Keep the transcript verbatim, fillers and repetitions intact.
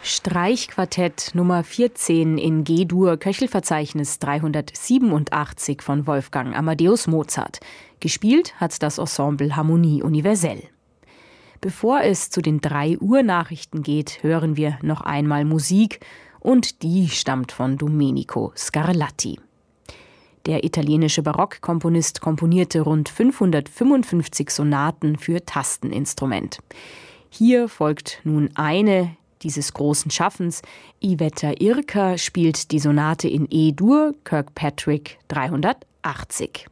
Streichquartett Nummer vierzehn in G-Dur, Köchelverzeichnis dreihundertsiebenundachtzig von Wolfgang Amadeus Mozart. Gespielt hat das Ensemble Harmonie Universelle. Bevor es zu den drei Uhr Nachrichten geht, hören wir noch einmal Musik, und die stammt von Domenico Scarlatti. Der italienische Barockkomponist komponierte rund fünfhundertfünfundfünfzig Sonaten für Tasteninstrument. Hier folgt nun eine dieses großen Schaffens. Iveta Irker spielt die Sonate in E-Dur, Kirkpatrick dreihundertachtzig.